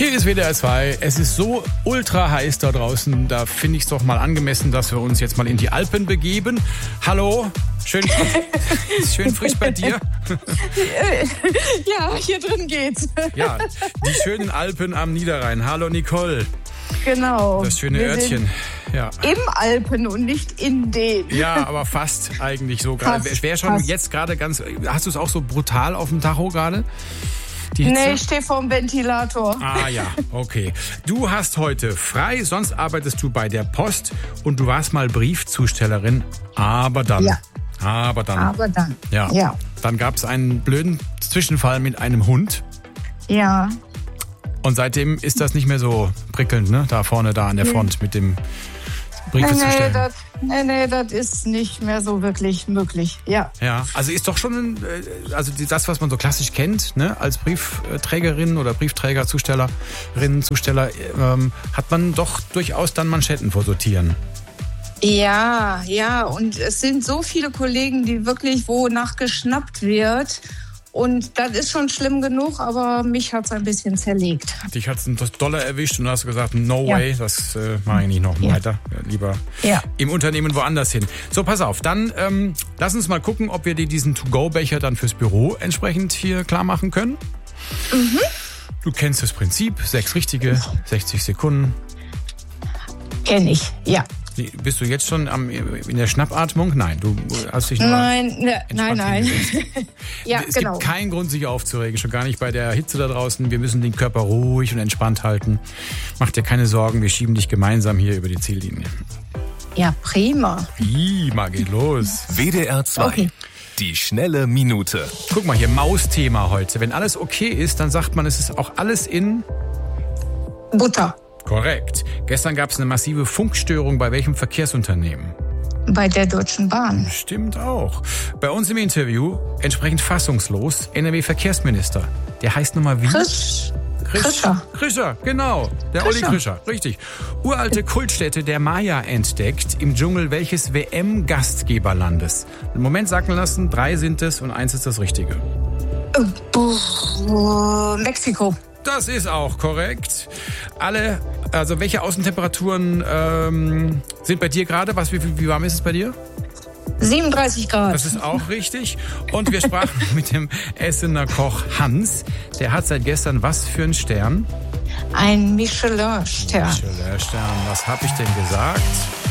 Hier ist WDR 2. Es ist so ultra heiß da draußen. Da finde ich es doch mal angemessen, dass wir uns jetzt mal in die Alpen begeben. Hallo, schön frisch bei dir. Ja, hier drin geht's. Ja, die schönen Alpen am Niederrhein. Hallo Nicole. Genau. Das schöne Örtchen. Ja. Im Alpen und nicht in den. Ja, aber fast eigentlich so gerade. Es wäre schon jetzt gerade ganz... Hast du es auch so brutal auf dem Tacho gerade? Nee, ich stehe vorm Ventilator. Ah ja, okay. Du hast heute frei, sonst arbeitest du bei der Post und du warst mal Briefzustellerin, aber dann. Ja. Aber dann. Aber dann. Ja. Dann gab es einen blöden Zwischenfall mit einem Hund. Ja. Und seitdem ist das nicht mehr so prickelnd, ne? Da vorne, da an der Front mit dem Briefe zu stellen. Nee, das ist nicht mehr so wirklich möglich, ja. Ja, also ist doch schon, also das, was man so klassisch kennt, ne, als Briefträgerin oder Briefträger, Zusteller, hat man doch durchaus dann Manschetten vor Sortieren. Ja, und es sind so viele Kollegen, die wirklich, wonach geschnappt wird. Und das ist schon schlimm genug, aber mich hat es ein bisschen zerlegt. Dich hat es doller erwischt und du hast gesagt, no way, das mache ich nicht noch weiter. Lieber im Unternehmen woanders hin. So, pass auf, dann lass uns mal gucken, ob wir dir diesen To-Go-Becher dann fürs Büro entsprechend hier klar machen können. Mhm. Du kennst das Prinzip, 6 richtige, 60 Sekunden. Kenn ich, ja. Bist du jetzt schon in der Schnappatmung? Nein, du hast dich nur Nein. Ja, es gibt keinen Grund, sich aufzuregen, schon gar nicht bei der Hitze da draußen. Wir müssen den Körper ruhig und entspannt halten. Mach dir keine Sorgen, wir schieben dich gemeinsam hier über die Ziellinie. Ja, prima. Prima, geht los. WDR 2. Okay. Die schnelle Minute. Guck mal hier, Mausthema heute. Wenn alles okay ist, dann sagt man, es ist auch alles in Butter. Korrekt. Gestern gab es eine massive Funkstörung bei welchem Verkehrsunternehmen? Bei der Deutschen Bahn. Stimmt auch. Bei uns im Interview, entsprechend fassungslos, NRW-Verkehrsminister. Der heißt nochmal wie? Krischer, genau. Der Olli Krischer, richtig. Uralte Kultstätte der Maya entdeckt im Dschungel welches WM-Gastgeberlandes? Einen Moment sacken lassen, 3 sind es und 1 ist das Richtige. Mexiko. Das ist auch korrekt. Also welche Außentemperaturen sind bei dir gerade? Wie warm ist es bei dir? 37 Grad. Das ist auch richtig. Und wir sprachen mit dem Essener Koch Hans. Der hat seit gestern was für einen Stern? Ein Michelin-Stern. Michelin-Stern. Was habe ich denn gesagt?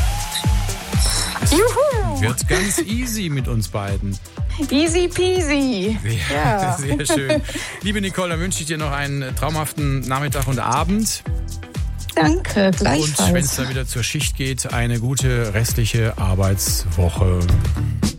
Juhu! Wird ganz easy mit uns beiden. Easy peasy. Ja, sehr schön. Liebe Nicole, dann wünsche ich dir noch einen traumhaften Nachmittag und Abend. Danke, gleichfalls. Und wenn es dann wieder zur Schicht geht, eine gute restliche Arbeitswoche.